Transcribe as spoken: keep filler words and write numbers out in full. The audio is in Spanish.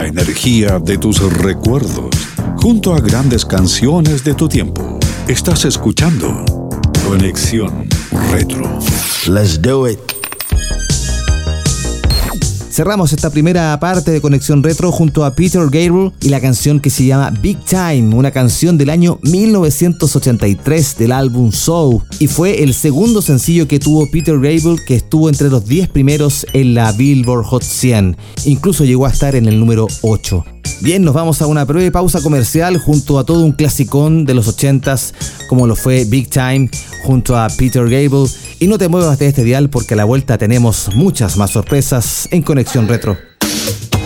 energía de tus recuerdos, junto a grandes canciones de tu tiempo. Estás escuchando Conexión Retro. Let's do it. Cerramos esta primera parte de Conexión Retro junto a Peter Gabriel y la canción que se llama Big Time, una canción del año mil novecientos ochenta y tres del álbum Soul, y fue el segundo sencillo que tuvo Peter Gabriel, que estuvo entre los diez primeros en la Billboard Hot cien, incluso llegó a estar en el número ocho. Bien, nos vamos a una breve pausa comercial junto a todo un clasicón de los ochentas como lo fue Big Time junto a Peter Gabriel. Y no te muevas de este dial porque a la vuelta tenemos muchas más sorpresas en Conexión Retro.